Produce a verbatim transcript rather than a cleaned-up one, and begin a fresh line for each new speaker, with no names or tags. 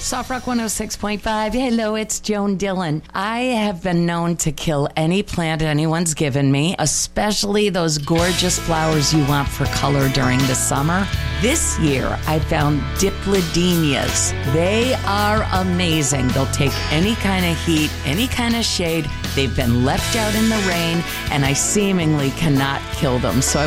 Soft Rock one oh six point five. Hello, it's Joan Dillon. I have been known to kill any plant anyone's given me, especially those gorgeous flowers you want for color during the summer. This year, I found dipladenias. They are amazing. They'll take any kind of heat, any kind of shade. They've been left out in the rain, and I seemingly cannot kill them. So I